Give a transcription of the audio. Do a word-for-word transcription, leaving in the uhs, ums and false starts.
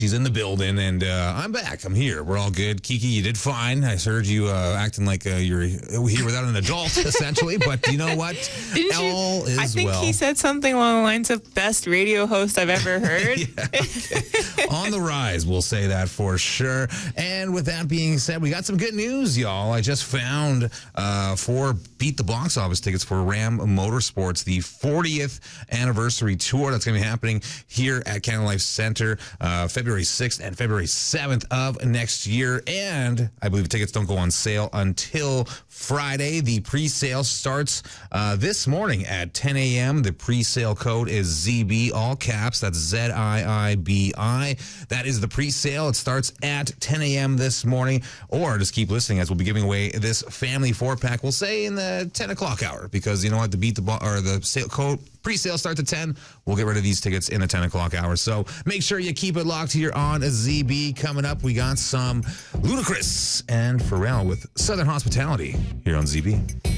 She's in the building, and uh, I'm back. I'm here. We're all good. Kiki, you did fine. I heard you uh, acting like uh, you're here without an adult, essentially. But you know what? Didn't all you, is I think well. he said something along the lines of best radio host I've ever heard. Yeah, okay. On the rise, we'll say that for sure. And with that being said, we got some good news, y'all. I just found uh, four Beat the Box Office tickets for Ram Motorsports, the fortieth anniversary tour that's going to be happening here at Canada Life Center, uh, February sixth and February seventh of next year. And I believe tickets don't go on sale until Friday. The pre-sale starts uh, this morning at ten a.m. The pre-sale code is Z B, all caps. That's Z I I B I. That is the pre-sale. It starts at ten a.m. this morning. Or just keep listening as we'll be giving away this family four-pack, we'll say in the ten o'clock hour. Because you know what? The beat the bo- or the sale code pre-sale starts at ten. We'll get rid of these tickets in the ten o'clock hour. So make sure you keep it locked here on Z B. Coming up, we got some Ludacris and Pharrell with Southern Hospitality here on Z B.